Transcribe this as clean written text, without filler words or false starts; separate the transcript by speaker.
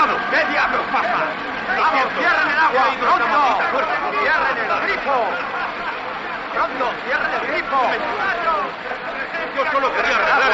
Speaker 1: cuidado!
Speaker 2: ¿Qué diablos pasa? ¡Vamos, cierren el agua! ¡Pronto! ¡Cierren el grifo! ¡Pronto, cierren el grifo!
Speaker 1: Yo solo quería arreglar